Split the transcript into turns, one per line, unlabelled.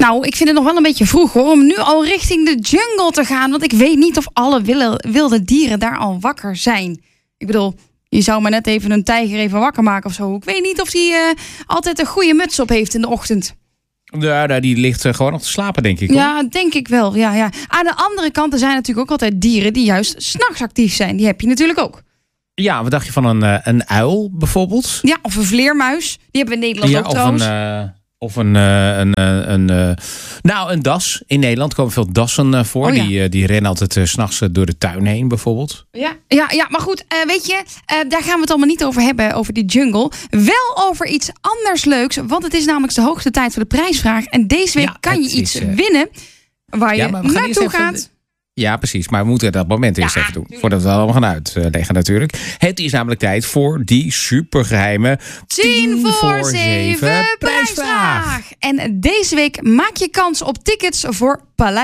Nou, ik vind het nog wel een beetje vroeg hoor, om nu al richting de jungle te gaan. Want ik weet niet of alle wilde dieren daar al wakker zijn. Ik bedoel, je zou maar net even een tijger even wakker maken of zo. Ik weet niet of die altijd een goede muts op heeft in de ochtend.
Ja, die ligt gewoon nog te slapen, denk ik. Hoor.
Ja, denk ik wel. Ja. Aan de andere kant, er zijn natuurlijk ook altijd dieren die juist 's nachts actief zijn. Die heb je natuurlijk ook.
Ja, wat dacht je van een uil bijvoorbeeld?
Ja, of een vleermuis. Die hebben we in Nederland ook trouwens.
Een das. In Nederland komen veel dassen voor.
Oh, ja.
Die rennen altijd 's nachts door de tuin heen bijvoorbeeld.
Ja, maar goed, weet je, daar gaan we het allemaal niet over hebben, over die jungle. Wel over iets anders leuks, want het is namelijk de hoogste tijd voor de prijsvraag. En deze week kan je iets winnen waar je naartoe gaat.
Ja, precies. Maar we moeten dat moment eerst even doen. Tuurlijk. Voordat we het allemaal gaan uitleggen natuurlijk. Het is namelijk tijd voor die supergeheime
10 voor 7 prijsvraag. En deze week maak je kans op tickets voor Paleis